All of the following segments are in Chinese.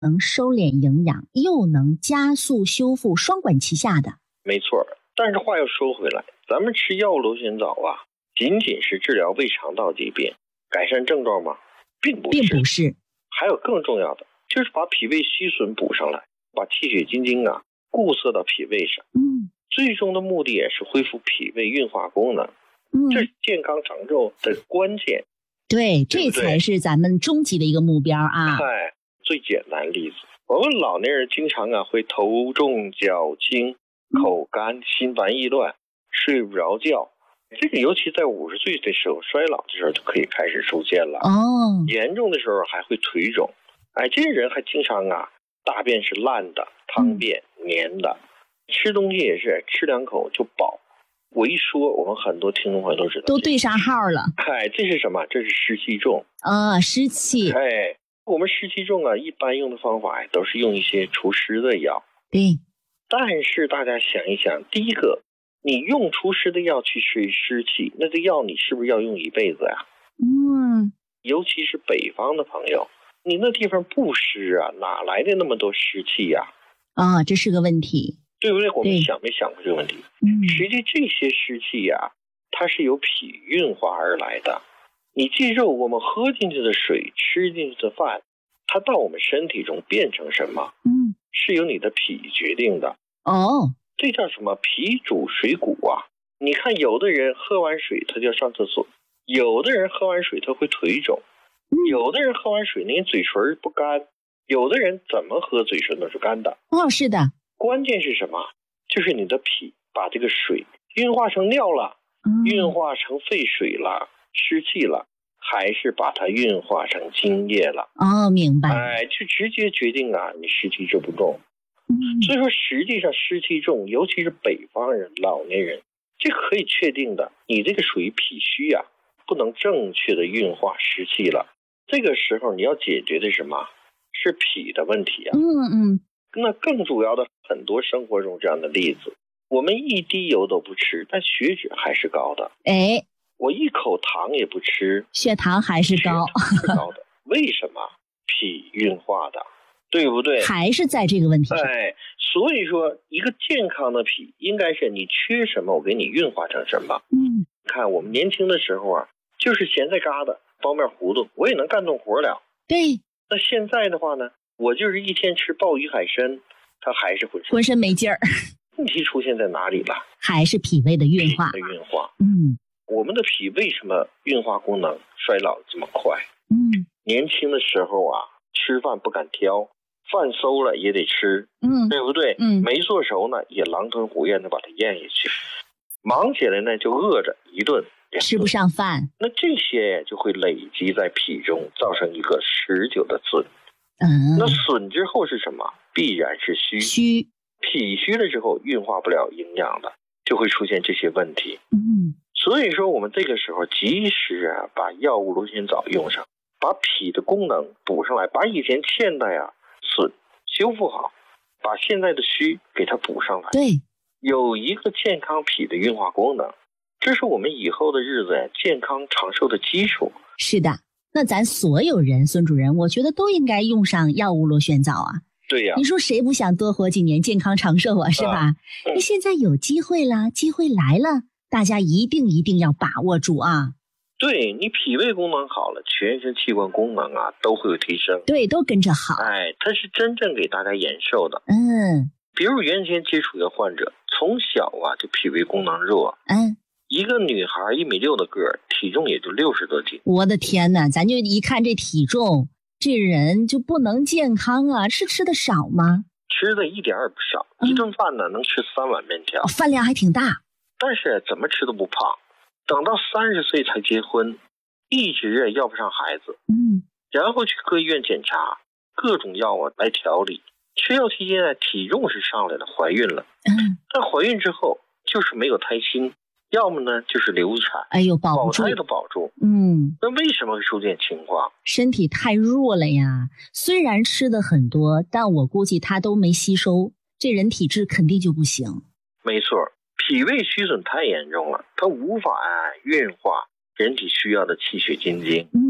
能收敛营养，又能加速修复，双管齐下的。 没错，但是话又说回来，咱们吃药物螺旋藻啊，仅仅是治疗胃肠道疾病，改善症状吗？并不是。还有更重要的，就是把脾胃虚损补上来，把气血津津啊固摄到脾胃上。最终的目的也是恢复脾胃运化功能。这是健康长寿的关键。 对，这才是咱们终极的一个目标啊。 最简单的例子，我们老年人经常啊会头重脚轻、口干、心烦意乱、睡不着觉。这个尤其在50岁的时候，衰老的时候就可以开始出现了。严重的时候还会腿肿。这些人还经常啊大便是烂的、汤便、黏的，吃东西也是吃2口就饱。我一说，我们很多听众朋友都知道， 都对上号了。 这是什么？这是湿气重湿气。 我们湿气重啊，一般用的方法都是用一些除湿的药。 对。 但是大家想一想，第一个，你用除湿的药去治湿气，那这药你是不是要用一辈子呀？尤其是北方的朋友，你那地方不湿啊，哪来的那么多湿气呀？ 这是个问题。 对不对？我们想没想过这个问题？实际这些湿气啊，它是由脾运化而来的。你记住，我们喝进去的水、吃进去的饭，它到我们身体中变成什么？是由你的脾决定的。这叫什么？脾主水谷啊。你看，有的人喝完水他就要上厕所，有的人喝完水他会腿肿，有的人喝完水连嘴唇不干，有的人怎么喝嘴唇都是干的。 是的。 关键是什么？就是你的脾把这个水运化成尿了，运化成废水了，湿气了，还是把它运化成津液了。 明白。 就直接决定啊你湿气重不重。所以说实际上湿气重，尤其是北方人、老年人，这可以确定的，你这个属于脾虚啊，不能正确的运化湿气了。这个时候你要解决的是什么？是脾的问题啊。那更主要的，很多生活中这样的例子，我们一滴油都不吃，但血脂还是高的。我一口糖也不吃， 血糖还是高。 的。为什么？脾运化的，对不对？ 还是在这个问题上。 所以说一个健康的脾，应该是你缺什么，我给你运化成什么。看我们年轻的时候啊，就是咸菜疙瘩、包面糊涂，我也能干动活了。 对。 那现在的话呢，我就是一天吃鲍鱼海参，它还是浑身没劲儿。 问题出现在哪里了？ 还是脾胃的运化。 我们的脾为什么运化功能衰老这么快？年轻的时候啊，吃饭不敢挑，饭馊了也得吃，对不对？没做熟呢，也狼吞虎咽的把它咽下去。忙起来呢，就饿着一顿吃不上饭。 那这些就会累积在脾中，造成一个持久的损。那损之后是什么？必然是虚。脾虚了之后运化不了营养了，就会出现这些问题。所以说我们这个时候及时啊把药物螺旋藻用上，把脾的功能补上来，把以前欠的呀损修复好，把现在的虚给它补上来。 对， 有一个健康脾的运化功能，这是我们以后的日子健康长寿的基础。 是的。那咱所有人，孙主任，我觉得都应该用上药物螺旋藻啊。 对呀。 你说谁不想多活几年，健康长寿啊，是吧？那现在有机会了，机会来了，大家一定要把握住啊。 对，你脾胃功能好了，全身器官功能啊都会有提升。 对，都跟着好。 它是真正给大家延寿的。比如原先接触一个患者，从小啊就脾胃功能弱。一个女孩1.6米的个儿，体重也就60多斤。 我的天哪，咱就一看这体重，这人就不能健康啊！是吃的少吗？ 吃的一点儿也不少，一顿饭呢能吃3碗面条。 饭量还挺大。 但是怎么吃都不胖，等到30岁才结婚，一直要不上孩子。然后去各医院检查，各种药啊来调理。吃药期间体重是上来了，怀孕了。但怀孕之后就是没有胎心，要么呢就是流产。 保不住， 保胎都保住。那为什么会出现情况？ 身体太弱了呀。虽然吃的很多，但我估计他都没吸收，这人体质肯定就不行。 没错，脾胃虚损太严重了，它无法运化人体需要的气血津津。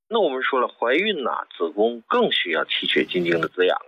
那我们说了，怀孕子宫更需要气血津精的滋养。